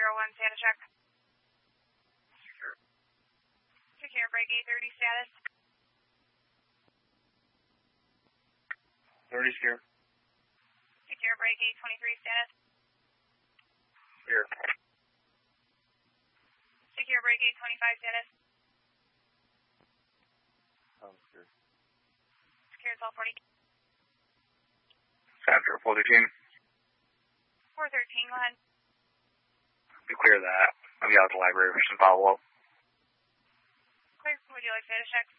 01 status check. Secure break 830 status. 30 secure. Secure break 823 status. Here. Secure break 825 status. Secure. Secure 1240. After 413. 413, go ahead. We clear that. I'll be out at the library for some follow-up. Clear. Would you like status checks?